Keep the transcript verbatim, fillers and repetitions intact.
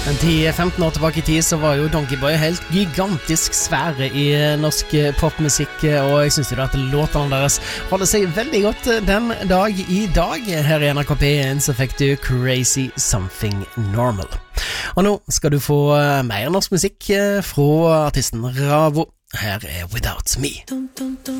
ti til femten år tilbake i tid så var jo Donkey Boy helt gigantisk svære i norsk popmusikk, og jeg synes jo at låtene deres holder seg veldig godt den dag i dag. Her i N R K P en så fikk du Crazy Something Normal. Og nå skal du få mer norsk musikk fra artisten Ravo. Her er Without Me.